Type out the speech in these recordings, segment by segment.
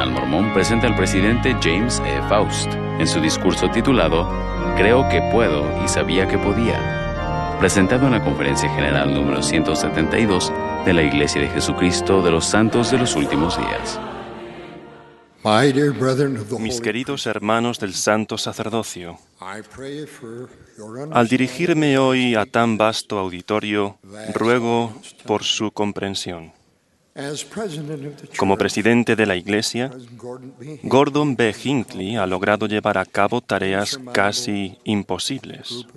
Nacional Mormón presenta al presidente James E. Faust en su discurso titulado Creo que puedo y sabía que podía, presentado en la Conferencia General número 172 de la Iglesia de Jesucristo de los Santos de los Últimos Días. Mis queridos hermanos del Santo Sacerdocio, al dirigirme hoy a tan vasto auditorio, ruego por su comprensión. Como presidente de la Iglesia, Gordon B. Hinckley ha logrado llevar a cabo tareas casi imposibles.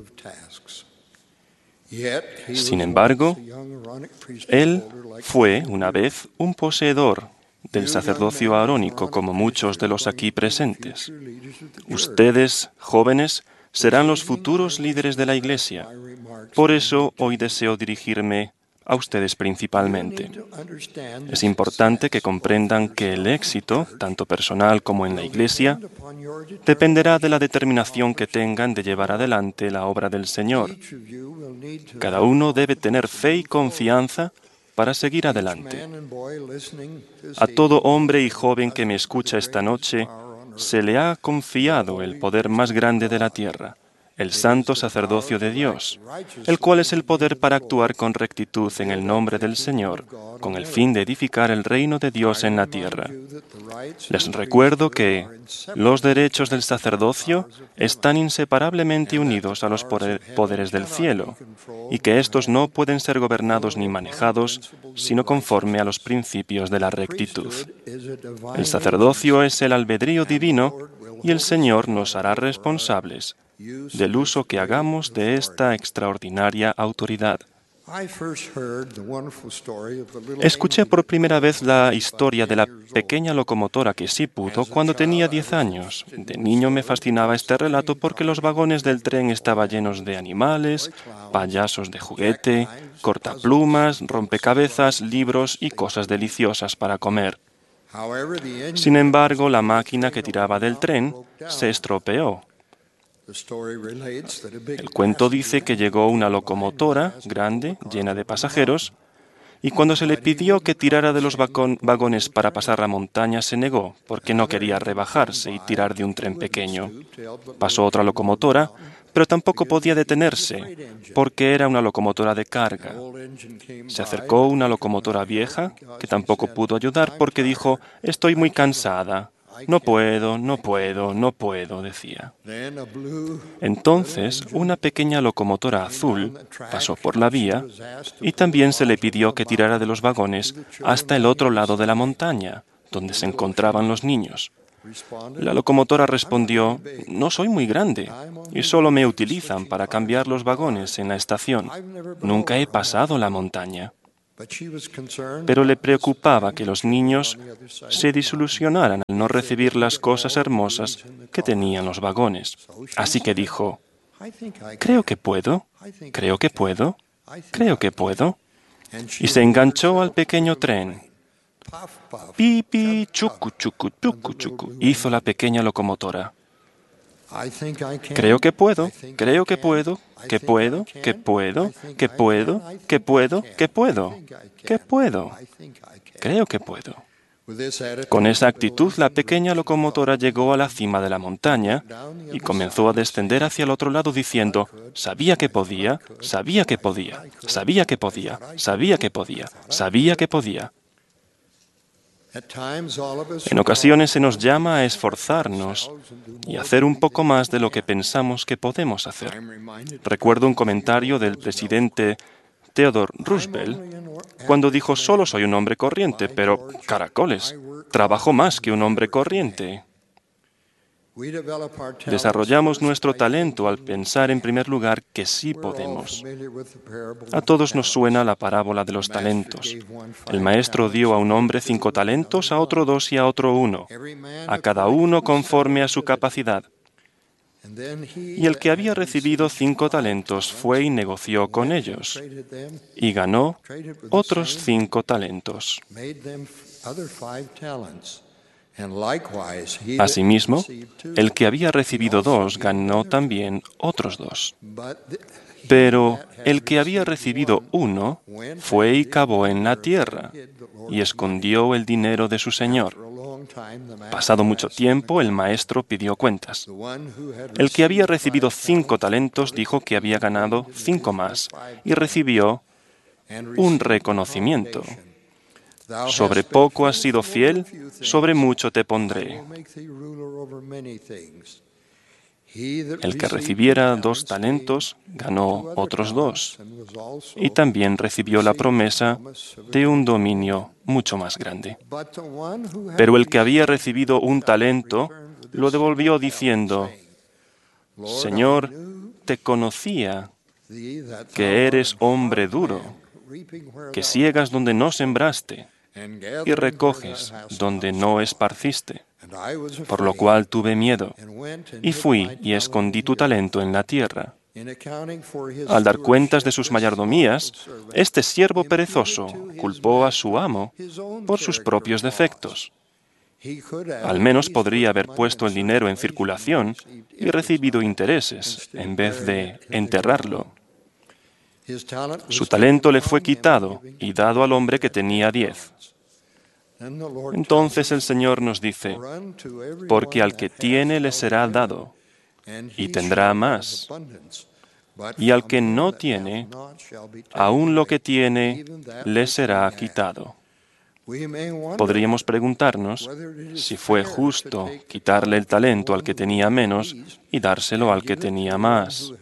Sin embargo, él fue una vez un poseedor del sacerdocio arónico, como muchos de los aquí presentes. Ustedes, jóvenes, serán los futuros líderes de la Iglesia. Por eso hoy deseo dirigirme a ustedes principalmente. Es importante que comprendan que el éxito, tanto personal como en la Iglesia, dependerá de la determinación que tengan de llevar adelante la obra del Señor. Cada uno debe tener fe y confianza para seguir adelante. A todo hombre y joven que me escucha esta noche, se le ha confiado el poder más grande de la tierra, el santo sacerdocio de Dios, el cual es el poder para actuar con rectitud en el nombre del Señor, con el fin de edificar el reino de Dios en la tierra. Les recuerdo que los derechos del sacerdocio están inseparablemente unidos a los poderes del cielo, y que estos no pueden ser gobernados ni manejados, sino conforme a los principios de la rectitud. El sacerdocio es el albedrío divino, y el Señor nos hará responsables del uso que hagamos de esta extraordinaria autoridad. Escuché por primera vez la historia de la pequeña locomotora que sí pudo cuando tenía 10 años. De niño me fascinaba este relato porque los vagones del tren estaban llenos de animales, payasos de juguete, cortaplumas, rompecabezas, libros y cosas deliciosas para comer. Sin embargo, la máquina que tiraba del tren se estropeó. El cuento dice que llegó una locomotora grande, llena de pasajeros, y cuando se le pidió que tirara de los vagones para pasar la montaña, se negó, porque no quería rebajarse y tirar de un tren pequeño. Pasó otra locomotora, pero tampoco podía detenerse, porque era una locomotora de carga. Se acercó una locomotora vieja, que tampoco pudo ayudar, porque dijo, «Estoy muy cansada». No puedo, decía. Entonces, una pequeña locomotora azul pasó por la vía y también se le pidió que tirara de los vagones hasta el otro lado de la montaña, donde se encontraban los niños. La locomotora respondió, «No soy muy grande y solo me utilizan para cambiar los vagones en la estación. Nunca he pasado la montaña». Pero le preocupaba que los niños se desilusionaran al no recibir las cosas hermosas que tenían los vagones. Así que dijo, «Creo que puedo, creo que puedo, creo que puedo». Y se enganchó al pequeño tren. «Pipi, chucu, chucu, chucu, chucu», hizo la pequeña locomotora. «Creo que puedo, creo que puedo, que puedo, que puedo, que puedo, que puedo, que puedo, que puedo, creo que puedo». Con esa actitud, la pequeña locomotora llegó a la cima de la montaña y comenzó a descender hacia el otro lado diciendo, «Sabía que podía, sabía que podía, sabía que podía, sabía que podía, sabía que podía». En ocasiones se nos llama a esforzarnos y hacer un poco más de lo que pensamos que podemos hacer. Recuerdo un comentario del presidente Theodore Roosevelt cuando dijo, «Solo soy un hombre corriente, pero, caracoles, trabajo más que un hombre corriente». Desarrollamos nuestro talento al pensar en primer lugar que sí podemos. A todos nos suena la parábola de los talentos. El maestro dio a un hombre 5 talentos, a otro 2 y a otro 1, a cada uno conforme a su capacidad. Y el que había recibido 5 talentos fue y negoció con ellos, y ganó otros 5 talentos. Asimismo, el que había recibido 2 ganó también otros 2. Pero el que había recibido 1 fue y cavó en la tierra y escondió el dinero de su señor. Pasado mucho tiempo, el maestro pidió cuentas. El que había recibido 5 talentos dijo que había ganado 5 más y recibió un reconocimiento. Sobre poco has sido fiel, sobre mucho te pondré. El que recibiera 2 talentos ganó otros 2 y también recibió la promesa de un dominio mucho más grande. Pero el que había recibido 1 talento lo devolvió diciendo: Señor, te conocía que eres hombre duro, que siegas donde no sembraste y recoges donde no esparciste. Por lo cual tuve miedo, y fui y escondí tu talento en la tierra. Al dar cuentas de sus mayordomías, este siervo perezoso culpó a su amo por sus propios defectos. Al menos podría haber puesto el dinero en circulación y recibido intereses, en vez de enterrarlo. Su talento le fue quitado y dado al hombre que tenía 10. Entonces el Señor nos dice: porque al que tiene le será dado, y tendrá más. Y al que no tiene, aún lo que tiene le será quitado. Podríamos preguntarnos si fue justo quitarle el talento al que tenía menos y dárselo al que tenía más.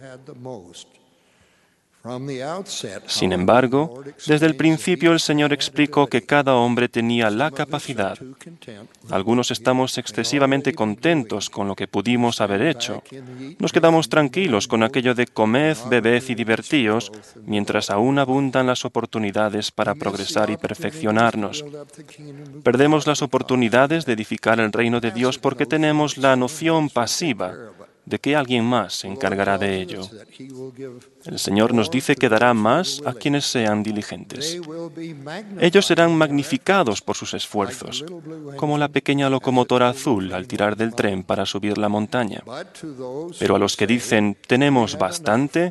Sin embargo, desde el principio el Señor explicó que cada hombre tenía la capacidad. Algunos estamos excesivamente contentos con lo que pudimos haber hecho. Nos quedamos tranquilos con aquello de comed, bebed y divertíos, mientras aún abundan las oportunidades para progresar y perfeccionarnos. Perdemos las oportunidades de edificar el reino de Dios porque tenemos la noción pasiva de que alguien más se encargará de ello. El Señor nos dice que dará más a quienes sean diligentes. Ellos serán magnificados por sus esfuerzos, como la pequeña locomotora azul al tirar del tren para subir la montaña. Pero a los que dicen, tenemos bastante,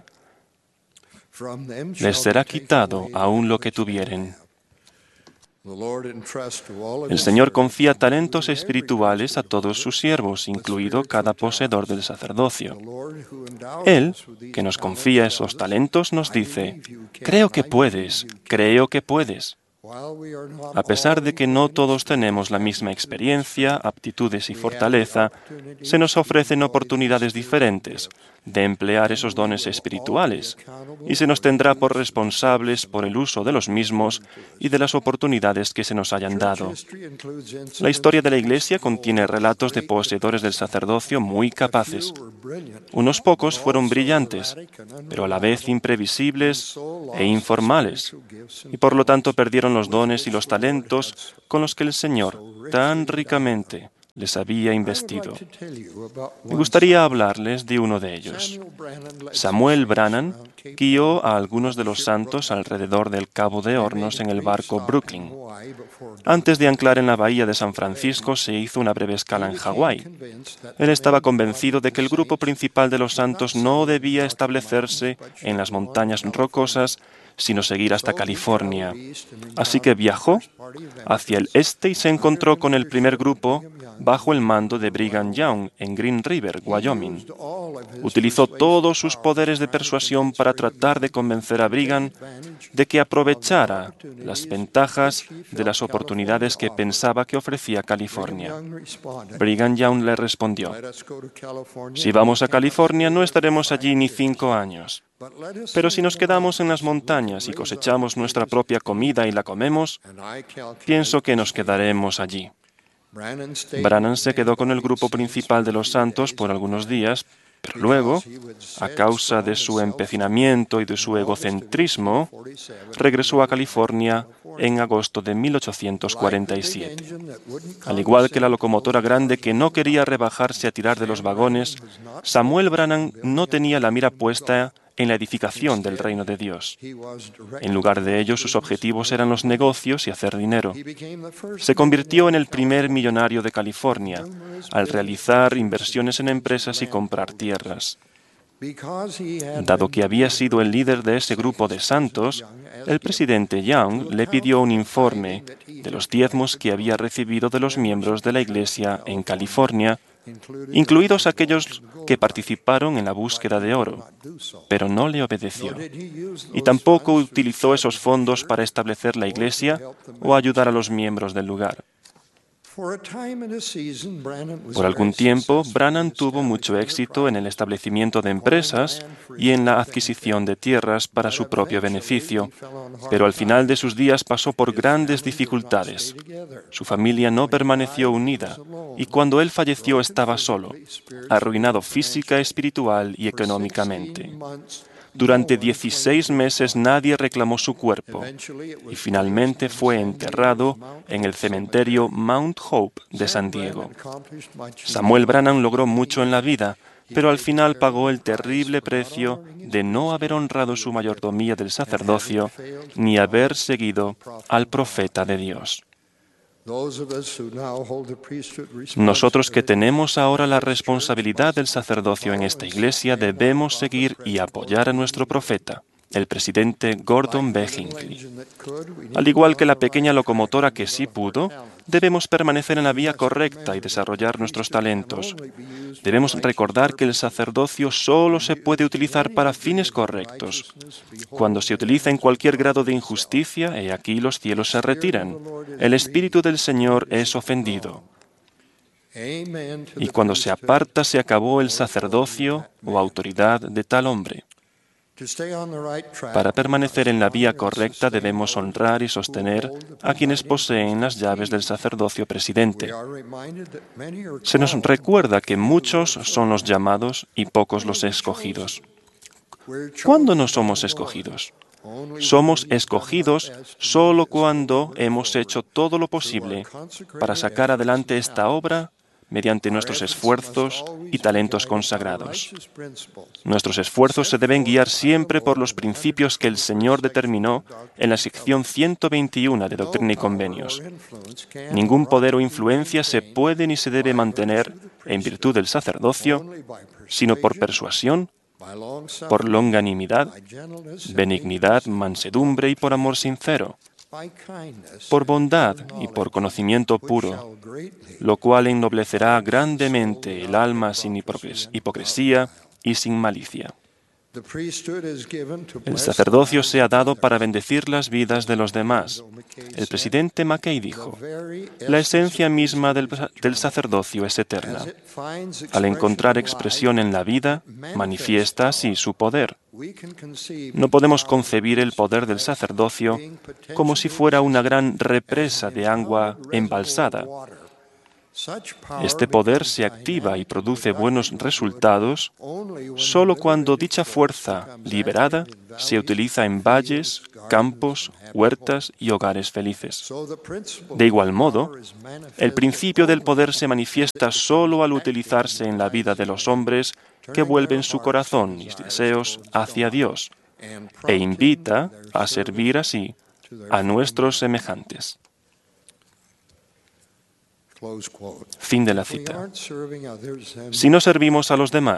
les será quitado aún lo que tuvieren. El Señor confía talentos espirituales a todos sus siervos, incluido cada poseedor del sacerdocio. Él, que nos confía esos talentos, nos dice: creo que puedes, creo que puedes. A pesar de que no todos tenemos la misma experiencia, aptitudes y fortaleza, se nos ofrecen oportunidades diferentes de emplear esos dones espirituales, y se nos tendrá por responsables por el uso de los mismos y de las oportunidades que se nos hayan dado. La historia de la Iglesia contiene relatos de poseedores del sacerdocio muy capaces. Unos pocos fueron brillantes, pero a la vez imprevisibles e informales, y por lo tanto perdieron los dones y los talentos con los que el Señor tan ricamente les había investido. Me gustaría hablarles de uno de ellos. Samuel Branham guió a algunos de los santos alrededor del Cabo de Hornos en el barco Brooklyn. Antes de anclar en la bahía de San Francisco, se hizo una breve escala en Hawái. Él estaba convencido de que el grupo principal de los santos no debía establecerse en las montañas rocosas, sino seguir hasta California. Así que viajó hacia el este y se encontró con el primer grupo bajo el mando de Brigham Young en Green River, Wyoming. Utilizó todos sus poderes de persuasión para tratar de convencer a Brigham de que aprovechara las ventajas de las oportunidades que pensaba que ofrecía California. Brigham Young le respondió: si vamos a California no estaremos allí ni 5 años. Pero si nos quedamos en las montañas y cosechamos nuestra propia comida y la comemos, pienso que nos quedaremos allí. Branham se quedó con el grupo principal de los santos por algunos días, pero luego, a causa de su empecinamiento y de su egocentrismo, regresó a California en agosto de 1847. Al igual que la locomotora grande que no quería rebajarse a tirar de los vagones, Samuel Branham no tenía la mira puesta en la edificación del reino de Dios. En lugar de ello, sus objetivos eran los negocios y hacer dinero. Se convirtió en el primer millonario de California al realizar inversiones en empresas y comprar tierras. Dado que había sido el líder de ese grupo de santos, el presidente Young le pidió un informe de los diezmos que había recibido de los miembros de la Iglesia en California, incluidos aquellos que participaron en la búsqueda de oro, pero no le obedeció. Y tampoco utilizó esos fondos para establecer la Iglesia o ayudar a los miembros del lugar. Por algún tiempo, Branham tuvo mucho éxito en el establecimiento de empresas y en la adquisición de tierras para su propio beneficio, pero al final de sus días pasó por grandes dificultades. Su familia no permaneció unida y cuando él falleció estaba solo, arruinado física, espiritual y económicamente. Durante 16 meses nadie reclamó su cuerpo y finalmente fue enterrado en el cementerio Mount Hope de San Diego. Samuel Branham logró mucho en la vida, pero al final pagó el terrible precio de no haber honrado su mayordomía del sacerdocio ni haber seguido al profeta de Dios. Nosotros que tenemos ahora la responsabilidad del sacerdocio en esta iglesia debemos seguir y apoyar a nuestro profeta, el presidente Gordon B. Hinckley. Al igual que la pequeña locomotora que sí pudo, debemos permanecer en la vía correcta y desarrollar nuestros talentos. Debemos recordar que el sacerdocio solo se puede utilizar para fines correctos. Cuando se utiliza en cualquier grado de injusticia, he aquí los cielos se retiran. El Espíritu del Señor es ofendido. Y cuando se aparta, se acabó el sacerdocio o autoridad de tal hombre. Para permanecer en la vía correcta debemos honrar y sostener a quienes poseen las llaves del sacerdocio presidente. Se nos recuerda que muchos son los llamados y pocos los escogidos. ¿Cuándo no somos escogidos? Somos escogidos solo cuando hemos hecho todo lo posible para sacar adelante esta obra mediante nuestros esfuerzos y talentos consagrados. Nuestros esfuerzos se deben guiar siempre por los principios que el Señor determinó en la sección 121 de Doctrina y Convenios. Ningún poder o influencia se puede ni se debe mantener en virtud del sacerdocio, sino por persuasión, por longanimidad, benignidad, mansedumbre y por amor sincero, por bondad y por conocimiento puro, lo cual ennoblecerá grandemente el alma sin hipocresía y sin malicia. El sacerdocio se ha dado para bendecir las vidas de los demás. El presidente Mackay dijo, la esencia misma del sacerdocio es eterna. Al encontrar expresión en la vida, manifiesta así su poder. No podemos concebir el poder del sacerdocio como si fuera una gran represa de agua embalsada. Este poder se activa y produce buenos resultados solo cuando dicha fuerza liberada se utiliza en valles, campos, huertas y hogares felices. De igual modo, el principio del poder se manifiesta solo al utilizarse en la vida de los hombres que vuelven su corazón y deseos hacia Dios e invita a servir así a nuestros semejantes. Fin de la cita. Si no servimos a los demás,